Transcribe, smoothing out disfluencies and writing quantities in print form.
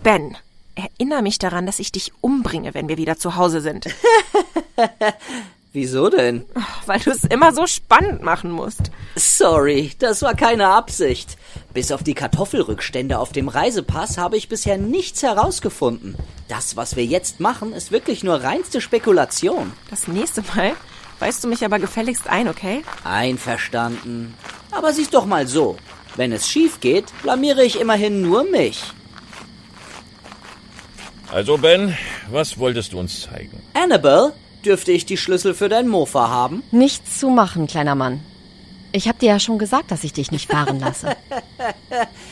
Ben, erinnere mich daran, dass ich dich umbringe, wenn wir wieder zu Hause sind. Wieso denn? Weil du es immer so spannend machen musst. Sorry, das war keine Absicht. Bis auf die Kartoffelrückstände auf dem Reisepass habe ich bisher nichts herausgefunden. Das, was wir jetzt machen, ist wirklich nur reinste Spekulation. Das nächste Mal weist du mich aber gefälligst ein, okay? Einverstanden. Aber sieh's doch mal so. Wenn es schief geht, blamiere ich immerhin nur mich. Also Ben, was wolltest du uns zeigen? Annabelle, dürfte ich die Schlüssel für dein Mofa haben? Nichts zu machen, kleiner Mann. Ich hab dir ja schon gesagt, dass ich dich nicht fahren lasse.